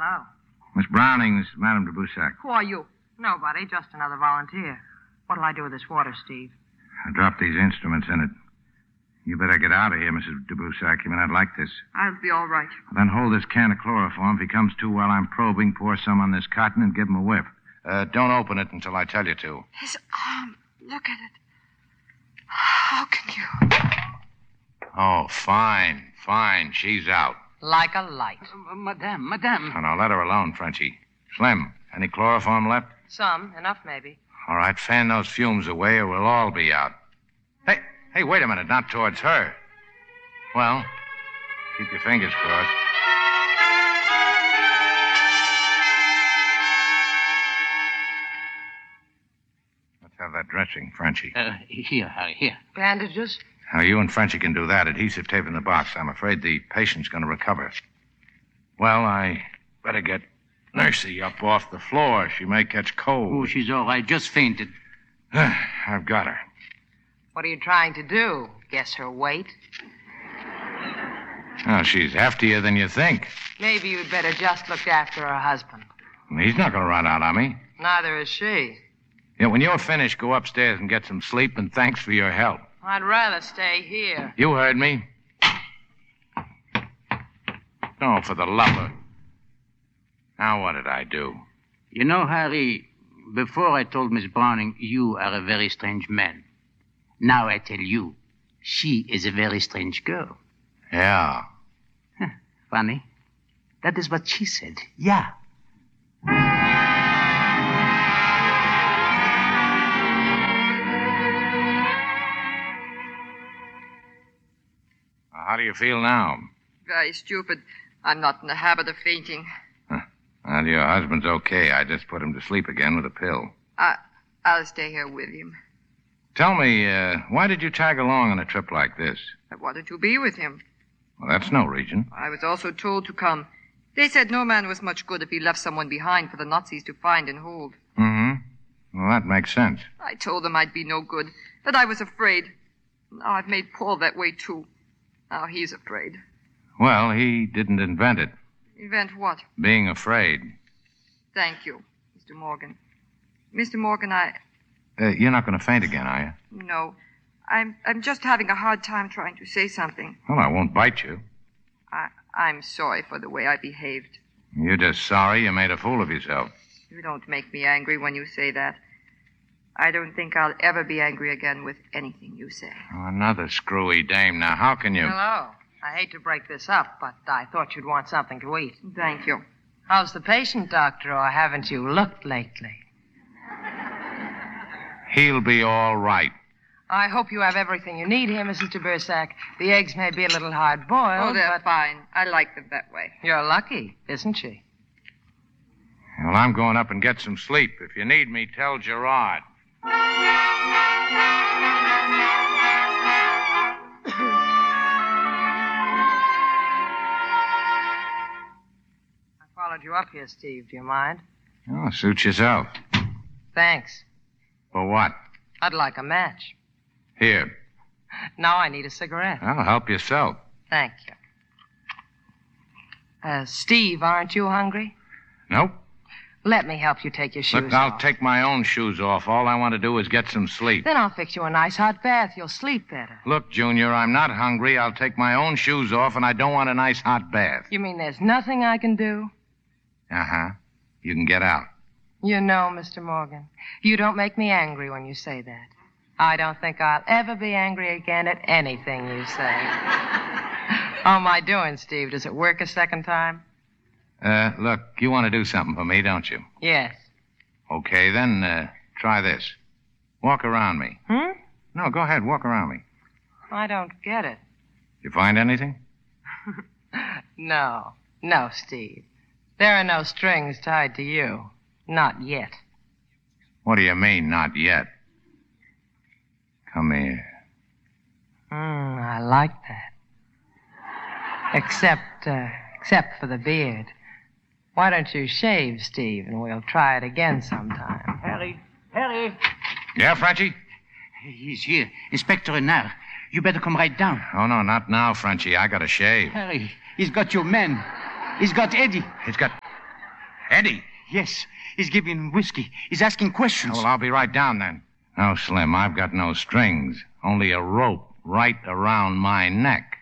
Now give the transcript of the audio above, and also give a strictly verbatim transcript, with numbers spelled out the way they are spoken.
Hello. Miss Browning, this is Madame de Boussac. Who are you? Nobody, just another volunteer. What'll I do with this water, Steve? I dropped these instruments in it. You better get out of here, Missus de Boussac. You may not like this. I'll be all right. Then hold this can of chloroform. If he comes to while I'm probing, pour some on this cotton and give him a whiff. Uh, don't open it until I tell you to. His arm. Look at it. How can you? Oh, fine, fine. She's out. Like a light. Uh, madame, madame. Oh, no, let her alone, Frenchie. Slim, any chloroform left? Some. Enough, maybe. All right, fan those fumes away or we'll all be out. Hey, hey, wait a minute. Not towards her. Well, keep your fingers crossed. Let's have that dressing, Frenchie. Uh, here, Harry, here. Bandages? Now, you and Frenchie can do that. Adhesive tape in the box. I'm afraid the patient's going to recover. Well, I better get Nursey up off the floor. She may catch cold. Oh, she's all right. Just fainted. I've got her. What are you trying to do? Guess her weight? Oh, she's heftier than you think. Maybe you'd better just look after her husband. He's not going to run out on me. Neither is she. Yeah, when you're finished, go upstairs and get some sleep, and thanks for your help. I'd rather stay here. You heard me. Oh, for the love of... Now, what did I do? You know, Harry, before I told Miss Browning you are a very strange man. Now I tell you, she is a very strange girl. Yeah. Huh, funny. That is what she said. Yeah. How do you feel now? Very stupid. I'm not in the habit of fainting. Huh. Well, your husband's okay. I just put him to sleep again with a pill. I, I'll stay here with him. Tell me, uh, why did you tag along on a trip like this? I wanted to be with him. Well, that's no reason. I was also told to come. They said no man was much good if he left someone behind for the Nazis to find and hold. Mm-hmm. Well, that makes sense. I told them I'd be no good, that I was afraid. Now I've made Paul that way, too. Now he's afraid. Well, he didn't invent it. Invent what? Being afraid. Thank you, Mister Morgan. Mister Morgan, I... Uh, you're not going to faint again, are you? No. I'm I'm just having a hard time trying to say something. Well, I won't bite you. I, I'm sorry for the way I behaved. You're just sorry you made a fool of yourself. You don't make me angry when you say that. I don't think I'll ever be angry again with anything you say. Oh, another screwy dame. Now, how can you... Hello. I hate to break this up, but I thought you'd want something to eat. Thank you. How's the patient, Doctor, or haven't you looked lately? He'll be all right. I hope you have everything you need here, Missus de Boussac. The eggs may be a little hard-boiled, Oh, they're but... fine. I like them that way. You're lucky, isn't she? Well, I'm going up and get some sleep. If you need me, tell Gerard. I followed you up here, Steve. Do you mind? Oh, suit yourself. Thanks. For what? I'd like a match. Here. Now I need a cigarette. Well, help yourself. Thank you. Uh, Steve, aren't you hungry? Nope. Let me help you take your shoes Look, I'll off. take my own shoes off. All I want to do is get some sleep. Then I'll fix you a nice hot bath. You'll sleep better. Look, Junior, I'm not hungry. I'll take my own shoes off, and I don't want a nice hot bath. You mean there's nothing I can do? Uh-huh. You can get out. You know, Mister Morgan, you don't make me angry when you say that. I don't think I'll ever be angry again at anything you say. How am I doing, Steve? Does it work a second time? Uh, look, you want to do something for me, don't you? Yes. Okay, then, uh, try this. Walk around me. Hmm? No, go ahead, walk around me. I don't get it. You find anything? No. No, Steve. There are no strings tied to you. Not yet. What do you mean, not yet? Come here. Hmm, I like that. Except, uh, except for the beard. Why don't you shave, Steve, and we'll try it again sometime. Harry, Harry. Yeah, Frenchie? He's here. Inspector Renard. You better come right down. Oh, no, not now, Frenchie. I gotta shave. Harry, he's got your men. He's got Eddie. He's got... Eddie. Yes, he's giving whiskey. He's asking questions. Well, I'll be right down then. No, Slim, I've got no strings. Only a rope right around my neck.